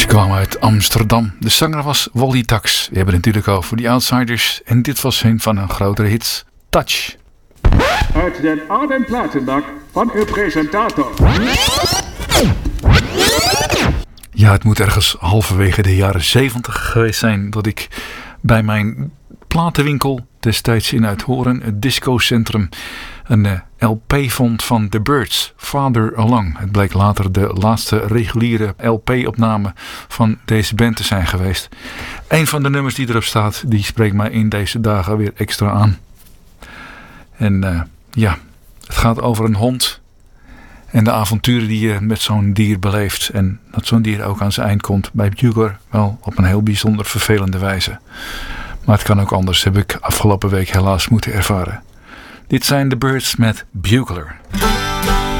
Ze kwamen uit Amsterdam. De zanger was Wally Tax. We hebben het natuurlijk over The Outsiders. En dit was een van hun grotere hits, Touch. Uit den oude platenbak van uw presentator. Ja, het moet ergens halverwege de jaren 70 geweest zijn dat ik bij mijn platenwinkel destijds in Uithoren, het discocentrum, een LP vond van The Byrds, Farther Along. Het bleek later de laatste reguliere LP-opname van deze band te zijn geweest. Een van de nummers die erop staat, die spreekt mij in deze dagen weer extra aan. En ja, het gaat over een hond en de avonturen die je met zo'n dier beleeft. En dat zo'n dier ook aan zijn eind komt bij Bugler, wel op een heel bijzonder vervelende wijze. Maar het kan ook anders, heb ik afgelopen week helaas moeten ervaren. Dit zijn The Byrds met Bugler.